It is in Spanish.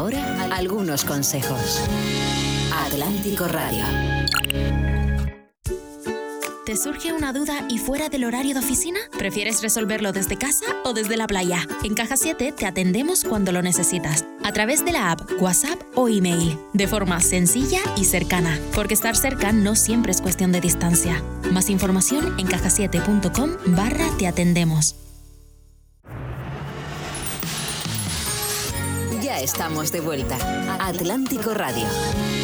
ahora, algunos consejos. Atlántico Radio. ¿Te surge una duda y fuera del horario de oficina? ¿Prefieres resolverlo desde casa o desde la playa? En Caja 7 te atendemos cuando lo necesitas, a través de la app, WhatsApp o email, de forma sencilla y cercana, porque estar cerca no siempre es cuestión de distancia. Más información en cajasiete.com/te atendemos. Ya estamos de vuelta. Atlántico Radio.